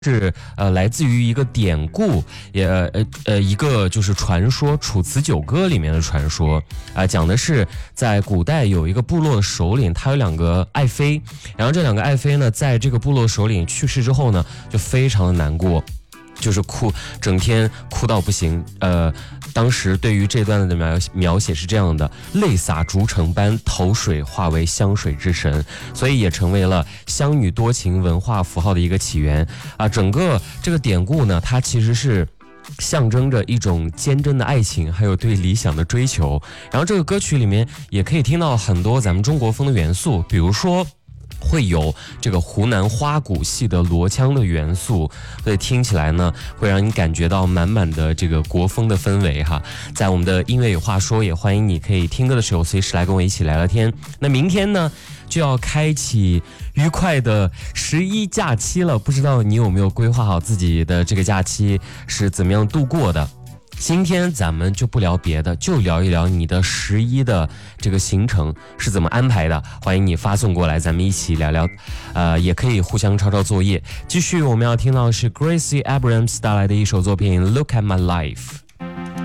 是来自于一个典故，一个就是传说《楚辞九歌》里面的传说讲的是在古代有一个部落的首领，他有两个爱妃，然后这两个爱妃呢，在这个部落首领去世之后呢，就非常的难过。就是哭，整天哭到不行。当时对于这段的描写是这样的：泪洒竹城般，投水化为香水之神，所以也成为了乡女多情文化符号的一个起源整个这个典故呢，它其实是象征着一种坚贞的爱情，还有对理想的追求。然后这个歌曲里面也可以听到很多咱们中国风的元素，比如说会有这个湖南花鼓戏的锣腔的元素，所以听起来呢，会让你感觉到满满的这个国风的氛围哈。在我们的音乐有话说，也欢迎你可以听歌的时候随时来跟我一起聊聊天。那明天呢，就要开启愉快的11假期了，不知道你有没有规划好自己的这个假期是怎么样度过的？今天咱们就不聊别的，就聊一聊你的11的这个行程是怎么安排的。欢迎你发送过来，咱们一起聊聊。也可以互相抄抄作业。继续我们要听到的是 Gracie Abrams 带来的一首作品《Look at My Life》。